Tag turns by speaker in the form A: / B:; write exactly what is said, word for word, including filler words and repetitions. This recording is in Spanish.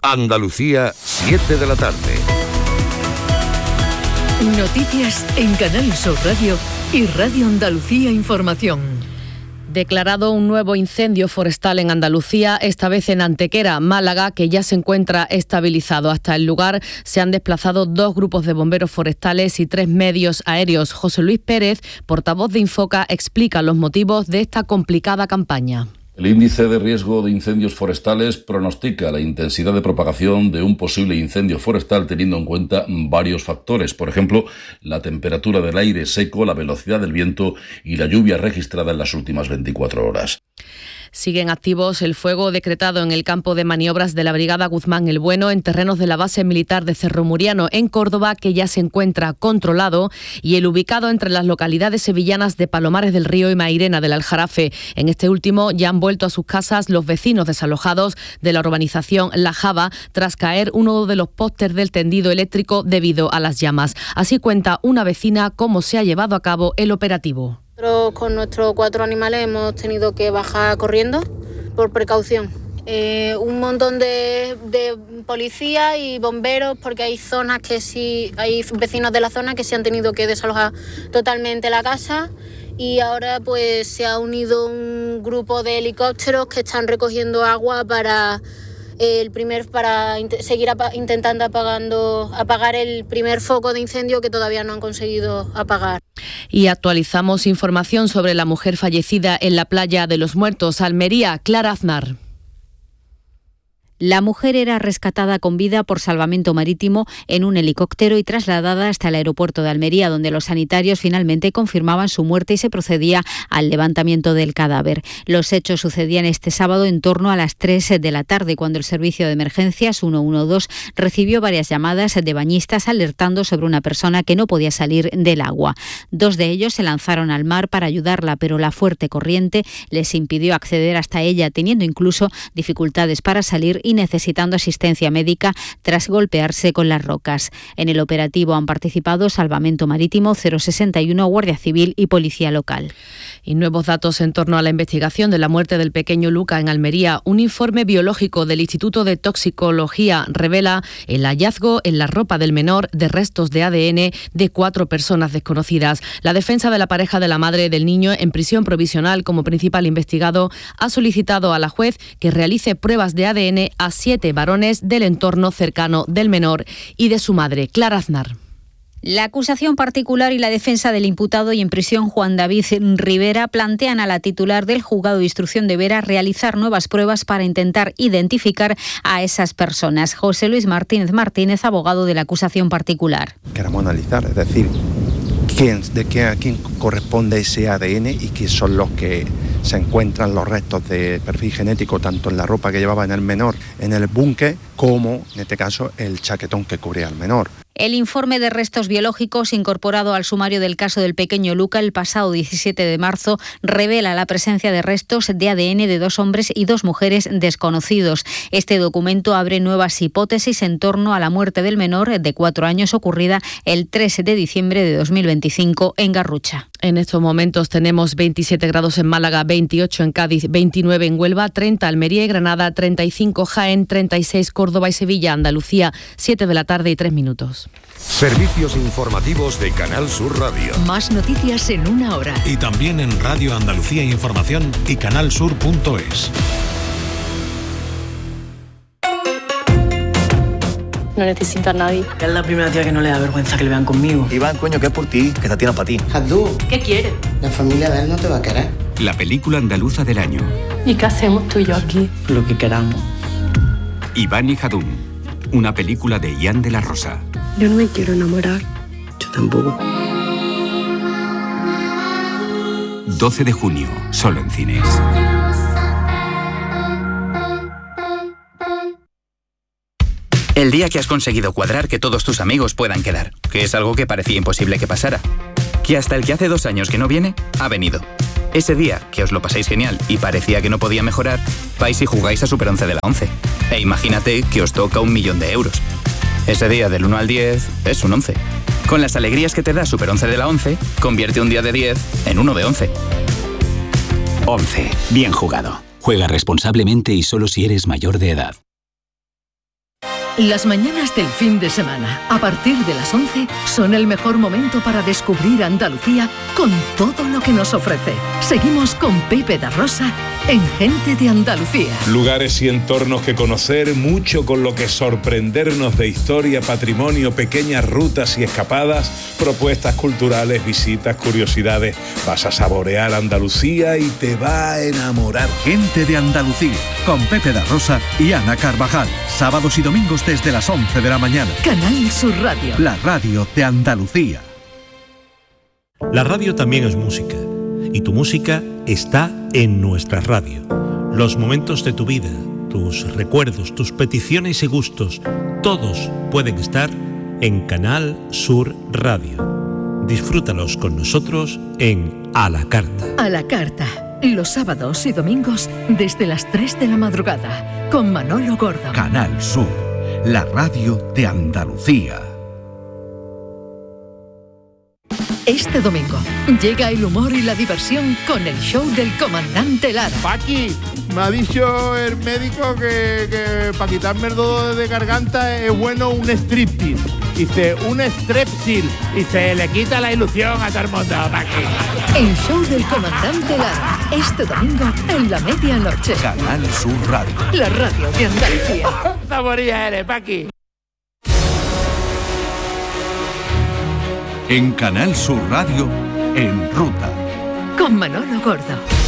A: Andalucía, siete de la tarde.
B: Noticias en Canal Sur Radio y Radio Andalucía Información.
C: Declarado un nuevo incendio forestal en Andalucía, esta vez en Antequera, Málaga, que ya se encuentra estabilizado. Hasta el lugar se han desplazado dos grupos de bomberos forestales y tres medios aéreos. José Luis Pérez, portavoz de Infoca, explica los motivos de esta complicada campaña.
D: El índice de riesgo de incendios forestales pronostica la intensidad de propagación de un posible incendio forestal teniendo en cuenta varios factores, por ejemplo, la temperatura del aire seco, la velocidad del viento y la lluvia registrada en las últimas veinticuatro horas.
C: Siguen activos el fuego decretado en el campo de maniobras de la Brigada Guzmán el Bueno en terrenos de la base militar de Cerro Muriano, en Córdoba, que ya se encuentra controlado, y el ubicado entre las localidades sevillanas de Palomares del Río y Mairena del Aljarafe. En este último ya han vuelto a sus casas los vecinos desalojados de la urbanización La Java tras caer uno de los postes del tendido eléctrico debido a las llamas. Así cuenta una vecina cómo se ha llevado a cabo el operativo.
E: Nosotros con nuestros cuatro animales hemos tenido que bajar corriendo por precaución. Eh, un montón de, de policías y bomberos, porque hay zonas que sí, hay vecinos de la zona que se han tenido que desalojar totalmente la casa, y ahora pues se ha unido un grupo de helicópteros que están recogiendo agua para el primer para int- seguir apa- intentando apagando apagar el primer foco de incendio que todavía no han conseguido apagar.
C: Y actualizamos información sobre la mujer fallecida en la playa de los Muertos, Almería. Clara Aznar.
F: La mujer era rescatada con vida por salvamento marítimo en un helicóptero y trasladada hasta el aeropuerto de Almería, donde los sanitarios finalmente confirmaban su muerte y se procedía al levantamiento del cadáver. Los hechos sucedían este sábado en torno a las tres de la tarde, cuando el servicio de emergencias ciento doce recibió varias llamadas de bañistas alertando sobre una persona que no podía salir del agua. Dos de ellos se lanzaron al mar para ayudarla, pero la fuerte corriente les impidió acceder hasta ella, teniendo incluso dificultades para salir y necesitando asistencia médica tras golpearse con las rocas. En el operativo han participado Salvamento Marítimo, cero sesenta y uno, Guardia Civil y Policía Local.
C: Y nuevos datos en torno a la investigación de la muerte del pequeño Luca en Almería. Un informe biológico del Instituto de Toxicología revela el hallazgo en la ropa del menor de restos de A D N de cuatro personas desconocidas. La defensa de la pareja de la madre del niño, en prisión provisional como principal investigado, ha solicitado a la juez que realice pruebas de A D N a siete varones del entorno cercano del menor y de su madre. Clara Aznar.
F: La acusación particular y la defensa del imputado y en prisión Juan David Rivera plantean a la titular del Juzgado de Instrucción de Vera realizar nuevas pruebas para intentar identificar a esas personas. José Luis Martínez Martínez, abogado de la acusación particular.
G: Queremos analizar, es decir, quién, de qué, a quién corresponde ese A D N y qué son los que se encuentran los restos de perfil genético tanto en la ropa que llevaba en el menor en el búnker como, en este caso, el chaquetón que cubría al menor.
F: El informe de restos biológicos incorporado al sumario del caso del pequeño Luca el pasado diecisiete de marzo revela la presencia de restos de A D N de dos hombres y dos mujeres desconocidos. Este documento abre nuevas hipótesis en torno a la muerte del menor de cuatro años ocurrida el trece de diciembre de dos mil veinticinco en Garrucha.
C: En estos momentos tenemos veintisiete grados en Málaga, veintiocho en Cádiz, veintinueve en Huelva, treinta Almería y Granada, treinta y cinco Jaén, treinta y seis Córdoba y Sevilla, Andalucía, siete de la tarde y tres minutos.
A: Servicios informativos de Canal Sur Radio.
B: Más noticias en una hora.
H: Y también en Radio Andalucía Información y canalsur punto es.
I: No necesito a nadie.
J: Es la primera tía que no le da vergüenza que le vean conmigo.
K: Iván, coño, que es por ti, que esta tía no es para ti.
I: Abdú, ¿qué quieres?
L: La familia de él no te va a querer.
M: La película andaluza del año.
I: ¿Y qué hacemos tú y yo aquí?
J: Lo que queramos.
M: Iván y Jadún, una película de Ian de la Rosa.
I: Yo no me quiero enamorar.
J: Yo tampoco.
M: doce de junio, solo en cines.
N: El día que has conseguido cuadrar que todos tus amigos puedan quedar, que es algo que parecía imposible que pasara. Que hasta el que hace dos años que no viene, ha venido. Ese día que os lo pasáis genial y parecía que no podía mejorar, vais y jugáis a Super once de la once. E imagínate que os toca un millón de euros. Ese día del uno al diez es un once. Con las alegrías que te da Super once de la once, convierte un día de diez en uno de once.
M: once. Bien jugado.
O: Juega responsablemente y solo si eres mayor de edad.
B: Las mañanas del fin de semana, a partir de las once, son el mejor momento para descubrir Andalucía con todo lo que nos ofrece. Seguimos con Pepe da Rosa en Gente de Andalucía.
O: Lugares y entornos que conocer, mucho con lo que sorprendernos de historia, patrimonio, pequeñas rutas y escapadas, propuestas culturales, visitas, curiosidades. Vas a saborear Andalucía y te va a enamorar.
P: Gente de Andalucía, con Pepe da Rosa y Ana Carvajal. Sábados y domingos desde las once de la mañana.
B: Canal Sur Radio.
P: La radio de Andalucía.
H: La radio también es música. Y tu música está en nuestra radio. Los momentos de tu vida, tus recuerdos, tus peticiones y gustos, todos pueden estar en Canal Sur Radio. Disfrútalos con nosotros en A la Carta.
B: A la Carta. Los sábados y domingos desde las tres de la madrugada. Con Manolo Gordo.
P: Canal Sur. La radio de Andalucía.
B: Este domingo llega el humor y la diversión con el show del comandante Lara.
Q: Paqui, me ha dicho el médico que, que para quitarme el dolor de garganta es bueno un striptease. Dice, un strepsil. Y se le quita la ilusión a todo el mundo, Paqui.
B: El show del comandante Lara. Este domingo en la medianoche.
P: Canal Sur Radio.
B: La radio de Andalucía.
Q: Saboría eres, Paqui.
P: En Canal Sur Radio, En Ruta.
B: Con Manolo Gordo.